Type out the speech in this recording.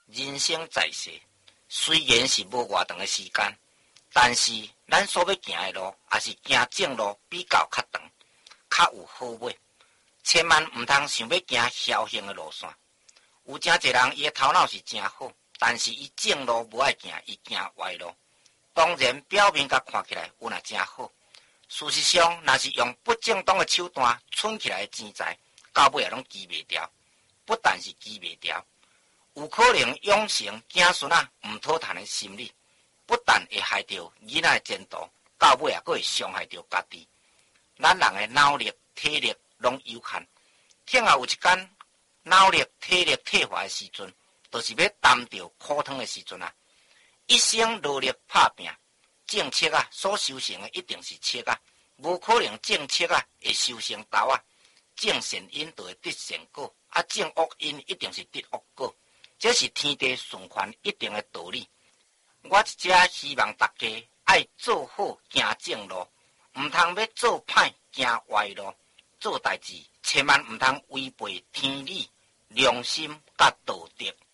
人生在世，虽然是无偌长的时间，但是咱所要行的路，也是行正路比较较长，较有好尾。千万唔通想要行侥幸的路线。有真侪人伊的头脑是真好，但是伊正路无爱行，伊行歪路。当然表面甲看起来有若真好，事实上若是用不正当的手段存起来的钱财，到尾也拢支袂掉。不但是支袂掉，有可能养成子孙唔讨谈的心理，不但会害到囡仔的前途，到尾也佫会伤害到家己。咱人的脑力、体力拢有限，听有一天脑力、体力退化的时阵，就是要担着苦汤的时阵啊！一生努力打拼，正切所修成的一定是切无可能正切会修成豆正善因就会得善果，正恶因一定是得恶果。这是天地循环一定的道理。我一只希望大家爱做好行正路，唔通要做歹行歪路。做代志千万唔通违背天理、良心甲道德。